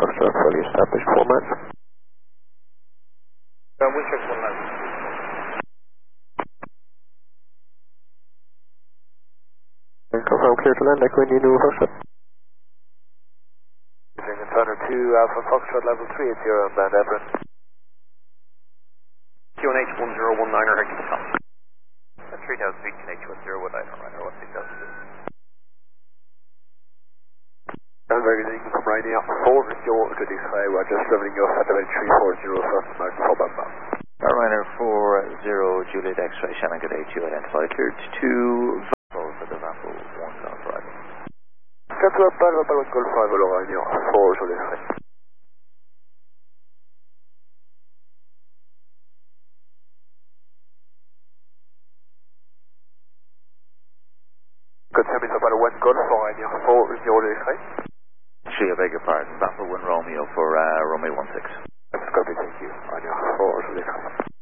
Foxtrot, fully established format. Wincheck 1 Confirm clear to land, Echo India New Foxtrot. Turner 2 Alpha Foxtrot level 380 on band Everett. QNH 1019er, Hector Tom. 3000 feet, QNH 1019er, right, or 16,000. Very good, you can come right now. 4 George, good X-ray, we're just leveling your satellite 340 first American for Bamba. Ryanair 40 Juliet X-ray, Shannon, good day to you, identified cleared to Vapo for the Vapo 1 Golf Ryanair. 4 Golf 5 alors Ryanair, 4 Juliet X-ray. Confirm it's about 1 Golf for Ryanair, 4 Juliet X-ray. She, I beg your pardon, Vapo 1 Romeo for Romeo 16. That's copy, thank you. Ryanair 4 Juliet X-ray.